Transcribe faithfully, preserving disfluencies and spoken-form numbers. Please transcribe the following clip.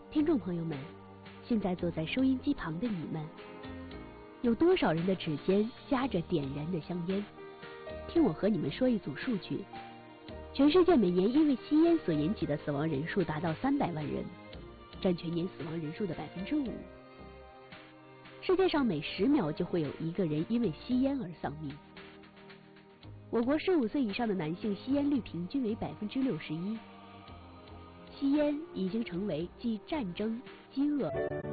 听众朋友们，现在坐在收音机旁的你们，有多少人的指尖夹着点燃的香烟？听我和你们说一组数据：全世界每年因为吸烟所引起的死亡人数达到三百万人，占全年死亡人数的百分之五。世界上每十秒就会有一个人因为吸烟而丧命。我国十五岁以上的男性吸烟率平均为百分之六十一。吸烟已经成为继战争、饥饿、